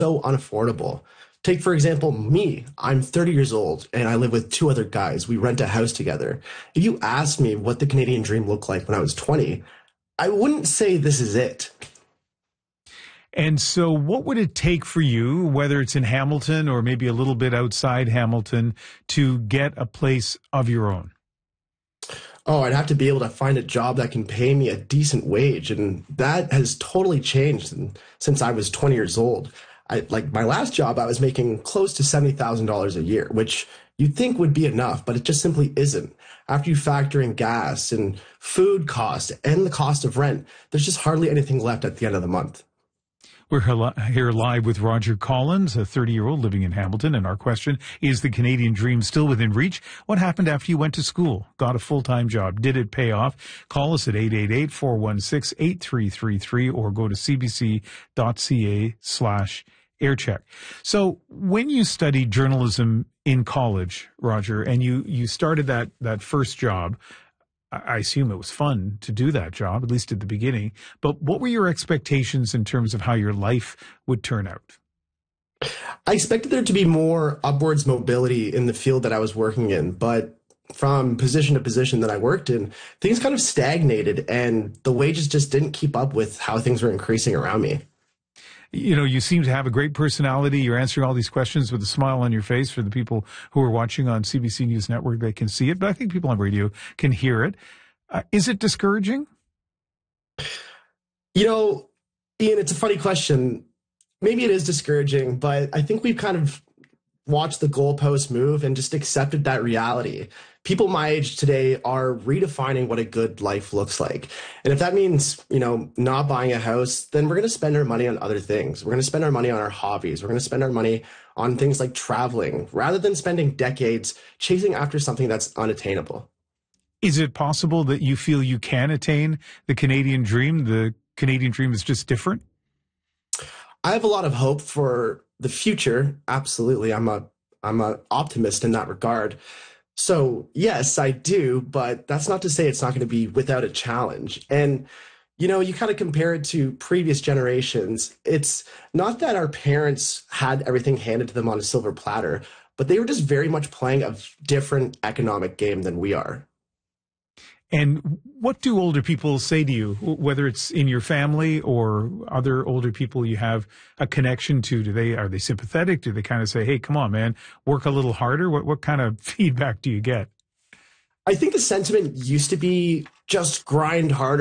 so unaffordable. Take, for example, me. I'm 30 years old and I live with two other guys. We rent a house together. If you asked me what the Canadian dream looked like when I was 20, I wouldn't say this is it. And so what would it take for you, whether it's in Hamilton or maybe a little bit outside Hamilton, to get a place of your own? Oh, I'd have to be able to find a job that can pay me a decent wage. And that has totally changed since I was 20 years old. Like my last job, I was making close to $70,000 a year, which you'd think would be enough, but it just simply isn't. After you factor in gas and food costs and the cost of rent, there's just hardly anything left at the end of the month. We're here live with Roger Collins, a 30-year-old living in Hamilton, and our question is the Canadian dream still within reach? What happened after you went to school, got a full-time job? Did it pay off? Call us at 888-416-8333 or go to cbc.ca/aircheck. So when you studied journalism in college, Roger, and you started that first job, I assume it was fun to do that job, at least at the beginning. But what were your expectations in terms of how your life would turn out? I expected there to be more upwards mobility in the field that I was working in, but from position to position that I worked in, things kind of stagnated and the wages just didn't keep up with how things were increasing around me. You know, you seem to have a great personality. You're answering all these questions with a smile on your face. For the people who are watching on CBC News Network, they can see it, but I think people on radio can hear it. Is it discouraging? You know, Ian, it's a funny question. Maybe it is discouraging, but I think we've kind of watched the goalposts move and just accepted that reality. People my age today are redefining what a good life looks like. And if that means, not buying a house, then we're going to spend our money on other things. We're going to spend our money on our hobbies. We're going to spend our money on things like traveling rather than spending decades chasing after something that's unattainable. Is it possible that you feel you can attain the Canadian dream? The Canadian dream is just different? I have a lot of hope for the future. Absolutely. I'm an optimist in that regard. So yes, I do, but that's not to say it's not going to be without a challenge. And, you kind of compare it to previous generations. It's not that our parents had everything handed to them on a silver platter, but they were just very much playing a different economic game than we are. And what do older people say to you, whether it's in your family or other older people you have a connection to? Are they sympathetic? Do they kind of say, hey, come on, man, work a little harder? What kind of feedback do you get? I think the sentiment used to be just grind harder.